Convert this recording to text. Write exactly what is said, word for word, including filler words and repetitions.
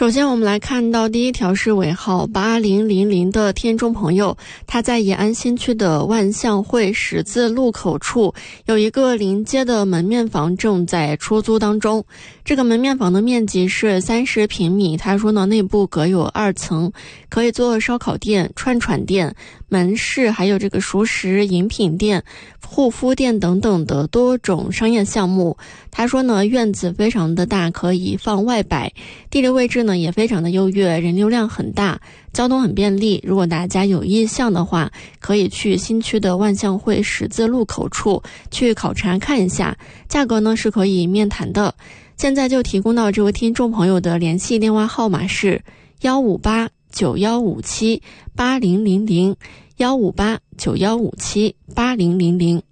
首先我们来看到第一条是尾号八零零零的听众朋友，他在延安新区的万象汇十字路口处有一个临街的门面房正在出租当中。这个门面房的面积是三十平米，他说呢内部隔有二层，可以做烧烤店、串串店、门市，还有这个熟食饮品店、护肤店等等的多种商业项目。他说呢院子非常的大，可以放外摆，地理位置呢也非常的优越，人流量很大，交通很便利。如果大家有意向的话，可以去新区的万象汇十字路口处去考察看一下，价格呢是可以面谈的。现在就提供到这位听众朋友的联系电话号码是幺五八九幺五七八零零零，幺五八九幺五七八零零零。